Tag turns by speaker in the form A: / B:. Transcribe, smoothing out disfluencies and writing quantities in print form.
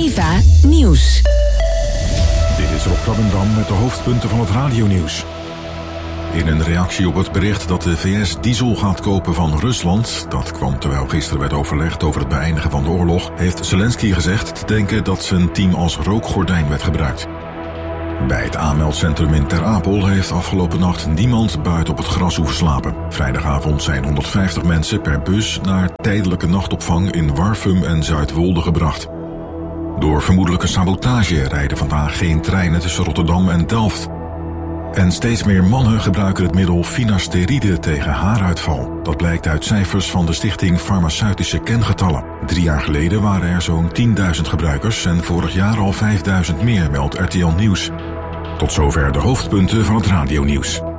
A: Eva Nieuws.
B: Dit is Rob Krabbendam met de hoofdpunten van het radionieuws. In een reactie op het bericht dat de VS diesel gaat kopen van Rusland, dat kwam terwijl gisteren werd overlegd over het beëindigen van de oorlog, heeft Zelensky gezegd te denken dat zijn team als rookgordijn werd gebruikt. Bij het aanmeldcentrum in Ter Apel heeft afgelopen nacht niemand buiten op het gras hoeven slapen. Vrijdagavond zijn 150 mensen per bus naar tijdelijke nachtopvang in Warffum en Zuidwolde gebracht. Door vermoedelijke sabotage rijden vandaag geen treinen tussen Rotterdam en Delft. En steeds meer mannen gebruiken het middel finasteride tegen haaruitval. Dat blijkt uit cijfers van de Stichting Farmaceutische Kengetallen. 3 jaar geleden waren er zo'n 10.000 gebruikers en vorig jaar al 5.000 meer, meldt RTL Nieuws. Tot zover de hoofdpunten van het radionieuws.